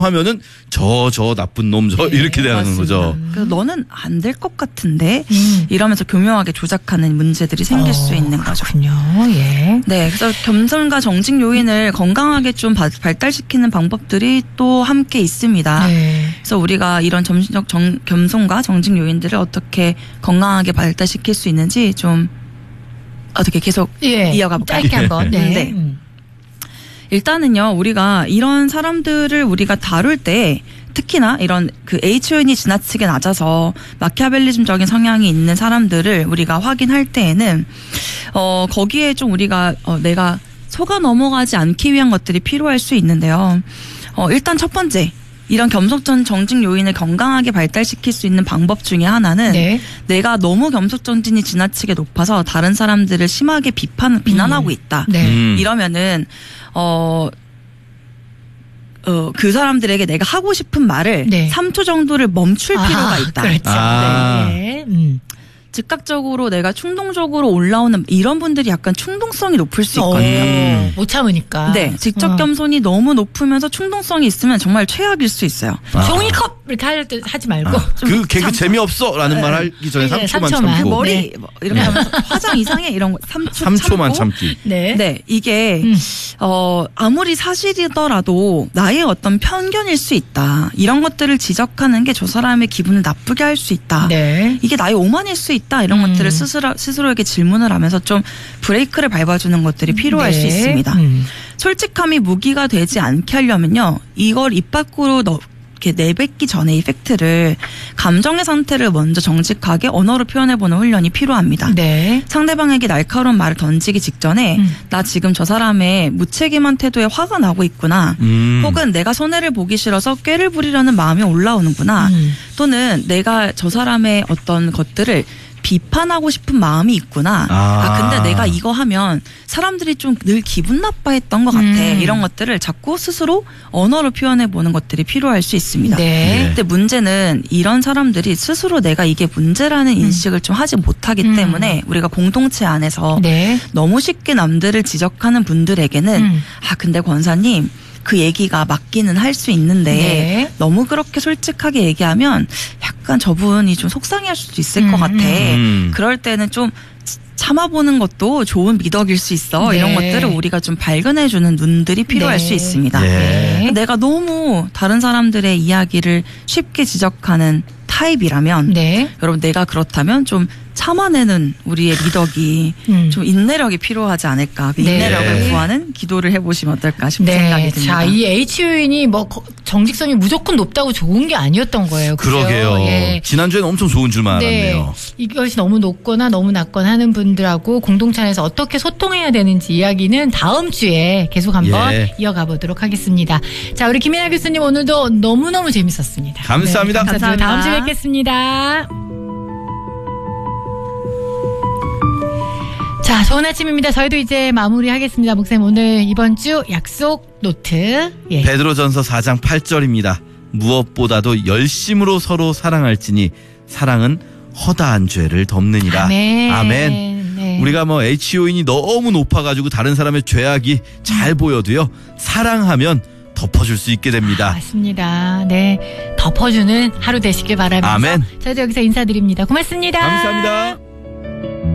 하면은 저 나쁜 놈 이렇게 되는 맞습니다. 거죠. 너는 안 될 것 같은데 이러면서 교묘하게 조작하는 문제들이 생길 수 있는 거죠. 그렇군요. 예. 네, 그래서 겸손과 정직 요인을 건강하게 좀 발달시키는 방법들이 또 함께 있습니다. 네. 그래서 우리가 이런 겸손과 정직 요인들을 어떻게 건강하게 발달시킬 수 있는지 좀 어떻게 계속 이어가 볼까요? 짧게 한번. 네. 일단은요, 우리가 이런 사람들을 우리가 다룰 때 특히나 이런 그 H 요인이 지나치게 낮아서 마키아벨리즘적인 성향이 있는 사람들을 우리가 확인할 때에는 거기에 좀 우리가 내가 속아 넘어가지 않기 위한 것들이 필요할 수 있는데요. 일단 첫 번째, 이런 겸손 정직 요인을 건강하게 발달시킬 수 있는 방법 중에 하나는 내가 너무 겸손 정직이 지나치게 높아서 다른 사람들을 심하게 비난하고 있다. 이러면은 그 사람들에게 내가 하고 싶은 말을 3초 정도를 멈출 필요가 있다. 그렇죠. 즉각적으로 내가 충동적으로 올라오는 이런 분들이 약간 충동성이 높을 수 있거든요. 못 참으니까. 네. 직접 겸손이 너무 높으면서 충동성이 있으면 정말 최악일 수 있어요. 종이컵 이렇게 할 때 하지 말고. 그 개그 재미없어 라는 말 하기 전에 3초만 참고. 머리 이렇게 하면서 화장 이상해 이런 거 3초만 참기. 네. 이게 아무리 사실이더라도 나의 어떤 편견일 수 있다. 이런 것들을 지적하는 게 저 사람의 기분을 나쁘게 할 수 있다. 이게 나의 오만일 수 있다. 이런 것들을 스스로에게 질문을 하면서 좀 브레이크를 밟아주는 것들이 필요할 수 있습니다. 솔직함이 무기가 되지 않게 하려면요. 이걸 입 밖으로 이렇게 내뱉기 전에 이 팩트를 감정의 상태를 먼저 정직하게 언어로 표현해보는 훈련이 필요합니다. 상대방에게 날카로운 말을 던지기 직전에 나 지금 저 사람의 무책임한 태도에 화가 나고 있구나. 혹은 내가 손해를 보기 싫어서 꾀를 부리려는 마음이 올라오는구나. 또는 내가 저 사람의 어떤 것들을 비판하고 싶은 마음이 있구나. 근데 내가 이거 하면 사람들이 좀 늘 기분 나빠했던 것 같아. 이런 것들을 자꾸 스스로 언어로 표현해보는 것들이 필요할 수 있습니다. 근데 문제는 이런 사람들이 스스로 내가 이게 문제라는 인식을 좀 하지 못하기 때문에 우리가 공동체 안에서 너무 쉽게 남들을 지적하는 분들에게는 근데 권사님 그 얘기가 맞기는 할 수 있는데 너무 그렇게 솔직하게 얘기하면 약간 저분이 좀 속상해할 수도 있을 것 같아. 그럴 때는 좀 참아보는 것도 좋은 미덕일 수 있어. 이런 것들을 우리가 좀 발견해주는 눈들이 필요할 수 있습니다. 내가 너무 다른 사람들의 이야기를 쉽게 지적하는 타입이라면 여러분 내가 그렇다면 좀 참아내는 우리의 미덕이 좀 인내력이 필요하지 않을까. 그 인내력을 구하는 기도를 해보시면 어떨까 싶은 생각이 듭니다. 자, 이 H 요인이 뭐 정직성이 무조건 높다고 좋은 게 아니었던 거예요. 그렇죠? 그러게요. 지난주에는 엄청 좋은 줄만 알았네요. 이것이 너무 높거나 너무 낮거나 하는 분들하고 공동체 안에서 어떻게 소통해야 되는지 이야기는 다음 주에 계속 한번 이어가 보도록 하겠습니다. 자, 우리 김혜나 교수님 오늘도 너무너무 재밌었습니다. 감사합니다. 감사합니다. 다음 주에 뵙겠습니다. 자, 좋은 아침입니다. 저희도 이제 마무리하겠습니다. 목사님 오늘 이번 주 약속 노트. 베드로전서 4장 8절입니다. 무엇보다도 열심으로 서로 사랑할지니 사랑은 허다한 죄를 덮느니라. 아멘. 우리가 뭐 H 요인이 너무 높아가지고 다른 사람의 죄악이 잘 보여도요. 사랑하면 덮어줄 수 있게 됩니다. 맞습니다. 덮어주는 하루 되시길 바라면서 아멘. 저희도 여기서 인사드립니다. 고맙습니다. 감사합니다.